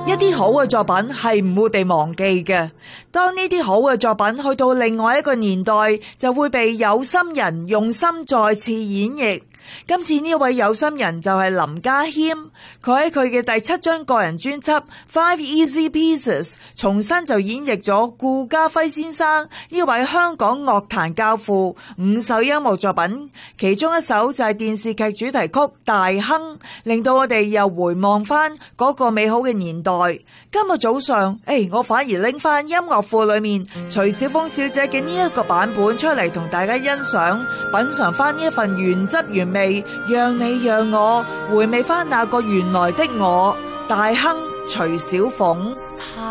一啲好嘅作品係唔會被忘記嘅。當呢啲好嘅作品去到另外一個年代，就會被有心人用心再次演繹。今次呢位有心人就係林家謙，佢喺佢嘅第7張個人專輯《Five Easy Pieces》重新就演繹咗顧嘉輝先生呢位香港樂壇教父5首音樂作品，其中一首就係電視劇主題曲《大亨》，令到我哋又回望翻嗰個美好嘅年代。今日早上，我反而拎翻音樂庫裏面徐小鳳小姐嘅呢一個版本出嚟同大家欣賞，品嘗翻呢一份原汁原味，讓你讓我回味翻那個原來的我。大亨徐小鳳。